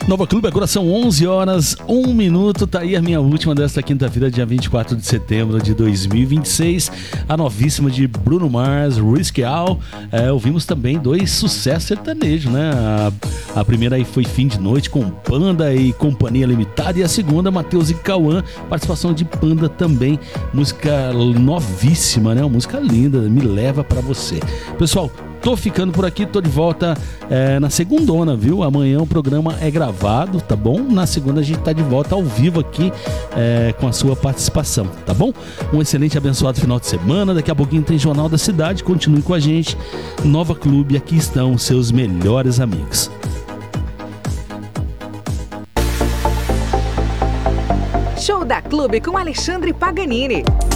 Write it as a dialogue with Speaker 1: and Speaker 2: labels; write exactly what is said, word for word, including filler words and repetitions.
Speaker 1: Nova Clube, agora são onze horas, um minuto, tá aí a minha última desta quinta-feira, dia vinte e quatro de setembro de dois mil e vinte e seis, a novíssima de Bruno Mars, Risky All. É, ouvimos também dois sucessos sertanejos, né? A, a primeira aí foi Fim de Noite com Panda e Companhia Limitada, e a segunda, Matheus e Cauã, participação de Panda também, música novíssima, né? Uma música linda, Me Leva Pra Você. Pessoal, tô ficando por aqui, tô de volta é, na segundona, viu? Amanhã o programa é gravado, tá bom? Na segunda a gente tá de volta ao vivo aqui é, com a sua participação, tá bom? Um excelente, abençoado final de semana. Daqui a pouquinho tem Jornal da Cidade, continue com a gente. Nova Clube, aqui estão seus melhores amigos.
Speaker 2: Show da Clube com Alexandre Paganini.